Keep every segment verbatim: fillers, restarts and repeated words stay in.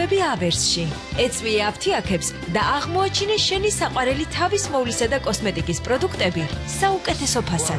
პრობლემები ავერსში. ეწვიე აფთიაქებს და აღმოაჩინე შენი საყვარელი თავის მოვლისა და კოსმეტიკის პროდუქტები საუკეთესო ფასად.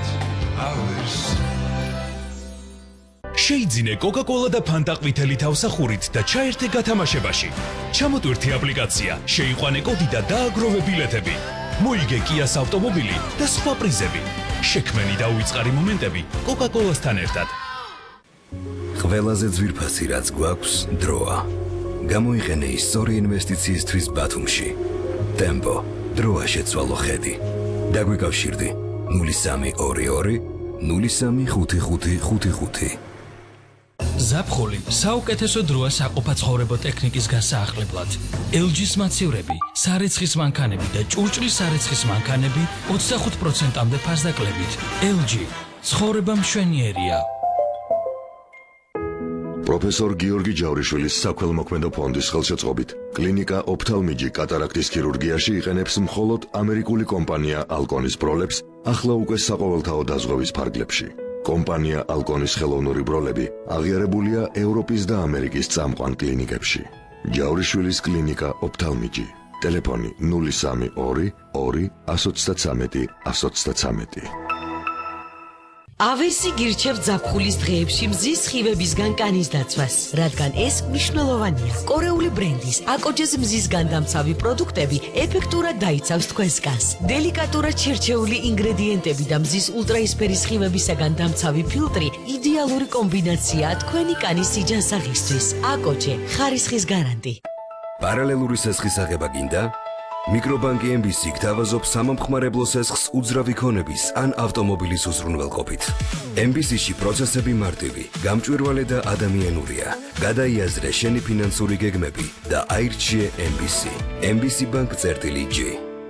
შეიძინე კოკა-კოლა და ფანტა ყვითელი თავსახურით და ჩაერთე გათამაშებაში. ჩამოტვირთი აპლიკაცია, შეიყვანე კოდი და დააგროვე ბილეთები. მოიგე კიას ავტომობილი და სხვა პრიზები. შექმენი და უიწყარი მომენტები კოკა-კოლასთან ერთად. ყველაზე ძვირფასი რაც გვაქვს დროა. გამოიყენე ისტორი ინვესტიციისთვის ბათუმში. ტემპო, დროა შეცვალო ხედი. დაგვიკავშირდი ნული სამი ორი ორი ნული სამი ხუთი ხუთი ხუთი ხუთი. ზაფხული საუკეთესო დროა საყოფაცხოვრებო ტექნიკის გასაახლებლად. ელ ჯის მაცივრები, სარეცხის მანქანები და ჭურჭლის სარეცხის მანქანები ოცდახუთ პროცენტამდე ფასდაკლებით. ელ ჯი ცხოვრება მშვენიერია. პროფესორ გიორგი ჯავრიშვილის საქველმოქმედო ფონდის ხელშეწყობით კლინიკა ოფთალმიჯი კატარაქტის ქირურგიაში იყენებს მხოლოდ ამერიკული კომპანია ალკონის ბროლებს ახლა უკვე საყოველთაო დაზღვევის ფარგლებში. კომპანია ალკონის ხელოვნური ბროლები აღიარებულია ევროპის და ამერიკის წამყვან კლინიკებში. ჯავრიშვილის კლინიკა ოფთალმიჯი. ტელეფონი ნული სამი ორი ორი ათს ოცდათრამეტი ათს ოცდათრამეტი. ავერსი გირჩევთ ზაფხულის დღეებში მზის სხივებისგან კანის დაცვას, რადგან ეს მნიშვნელოვანია. კორეული ბრენდის აკოჯეს მზის განდამცავი პროდუქტები ეფექტურად დაიცავს თქვენს კანს. დელიკატურად შერჩეული ინგრედიენტები და მზის ულტრაისფერი სხივებისაგან დამცავი ფილტრი იდეალური კომბინაციაა თქვენი კანის სიჯანსაღისთვის. აკოჯე, ხარისხის გარანტი. პარალელური სესხის აღება გინდა? მიკრობანკი ემ ბი სი გთავაზობს სამომხმარებლო სესხს უძრავი ქონების ან ავტომობილის უზრუნველყოფით. ემ ბი სი-ში პროცესები მარტივი, გამჭვირვალე და ადამიანურია. გადაიაზრე შენი ფინანსური გეგმები და აირჩიე ემ ბი სი. ემ ბი სი ბანკ წერტილი ჯი.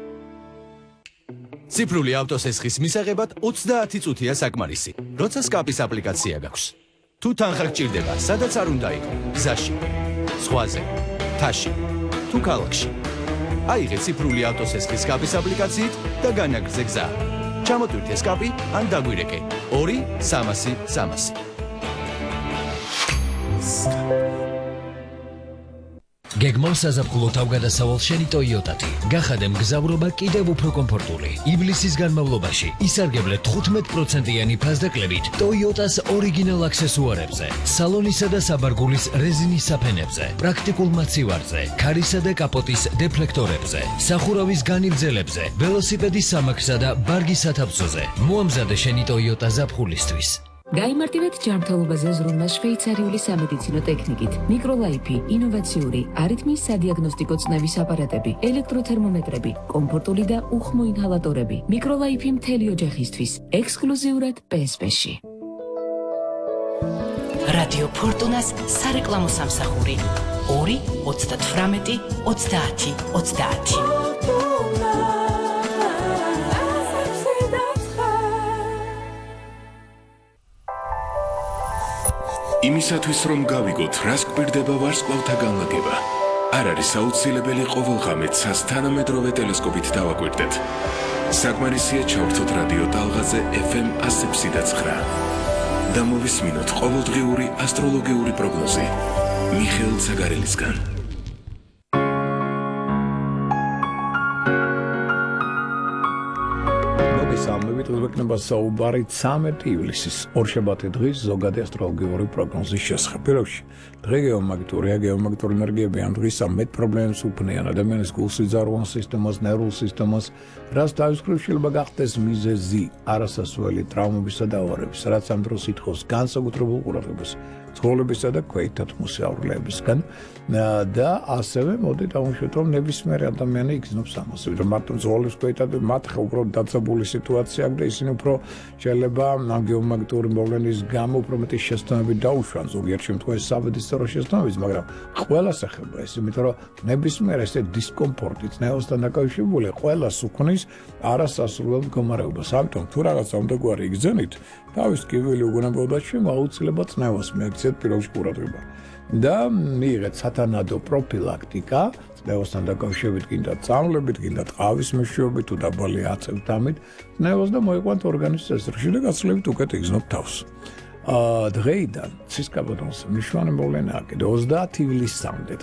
ციფრული ავტოსესხის მისაღებად ოცდაათი წუთია საკმარისი, როცა სკაპის აპლიკაცია გაქვს. თუ თანხა გჭირდება, სადაც არ უნდა იყო, გზაში, ზღვაზე, მთაში, თუ ქალაქში. აიღე ციფრული ავტოსესხის სკაპის აპლიკაციით და განაგრძე გზა. ჩამოტვირთე სკაპი ან დაგვირეკე ორი სამასი სამასი. გეგმავს საზაფხულო თავგადასავალ შენი ტოიოტათი. გახადე მგზავრობა კიდევ უფრო კომფორტული. ივლისის განმავლობაში ისარგებლე თხუთმეტ პროცენტიანი ფასდაკლებით ტოიოტას ორიგინალ აქსესუარებზე, სალონისა და საბარგულის რეზინის საფენებზე, პრაქტიკულ მაცივარზე, ქარისა და კაპოტის დეფლექტორებზე, სახურავის განივძელებზე, ველოსიპედის სამაგსა და ბარგის სათავსოზე. მოამზადე შენი ტოიოტა ზაფხულისთვის. გაიმარტივეთ ჯანმრთელობაზე ზრუნვა შვეიცარიული სამედიცინო ტექნიკით. მიკროლაიფი, ინოვაციური, არითმიის სადიაგნოსტიკო წნევის აპარატები, ელექტროთერმომეტრები, კომფორტული და უხმო ინჰალატორები. მიკროლაიფი მთელი ოჯახისთვის, ექსკლუზიურად პე ეს პე-ში. რადიო ფორტუნას სარეკლამო სამსახური ორი ოცდათვრამეტი ოცდაათი ოცდაათი. იმისათვის რომ გავიგოთ, რას გვპირდება ვარსკვლავთა განლაგება, არ არის აუცილებელი ყოველ ღამე ცას თანამედროვე ტელესკოპით დავაკვირდეთ. საკმარისია ჩავრთოთ რადიო ტალღაზე ეფ ემ ასი და ცხრა და მოვისმინოთ ყოველდღიური ასტროლოგიური პროგნოზი მიხეილ ცაგარელისგან. სამებით გვექნება საუბარი ცამეტი ივლისის ორშაბათი დღის ზოგადი ასტროლოგიური პროგნოზის შესახებ. პირველში, დღე გეომაგნიტურია, გეომაგნიტური ენერგიები ამ დღის მეტ პრობლემებს უქმნიან ადამიანის გულსიძარღვან სისტემას, ნერვულ სისტემას, რაც თავის მხრივ შეიძლება გახდეს მიზეზი არასასვლელი ტრავმებისა და ავარების, რაც ამ დროს ითხოვს განსაკუთრებულ ყურადღებას ცხოველებისა და ქვეითად მოსიარულეებისგან და ასევე მოდით დავუშვათ, რომ ნებისმიერი ადამიანი იგრძნობს ამას, ვიდრე მარტო ცხოველებს ქვეითად მათ ხა უფრო დაცებული სიტუაცია აქვს და ისინი უფრო შეიძლება გეომაგნიტური მოვლენის გამო უფრო მეტი შესაბამები დაუშვან ზოგიერთ შემთხვევაში საბედისწერო შესაბამებიც, მაგრამ ყველას ეხება ეს, იმიტომ რომ ნებისმიერ ესე დისკომფორტი წნევასთან დაკავშირებული ყველას უქმნის არასასურველ მდგომარეობას. ამიტომ თუ რაღაცა უნდა გვარი იგრძენით, თავის კივილი უგონებოდაში აუცილებლად წნევას მიაქციეთ პირველში ყურადღება. და მიიღეთ სათანადო პროფილაქტიკა, წნევასთან დაკავშირებით, გინდა წამლებით, გინდა ტყავის მეშვეობით, თუ დაბალი აწევთ ამით, წნევას და მოიყვანთ ორგანიზმის წესრიგში და გაცილებით უკეთ იგრძნობთ თავს. დღეიდან ცისკაბადონს მნიშვნელოვანი მოვლენაა კიდე ოცდაათი ივლისამდე.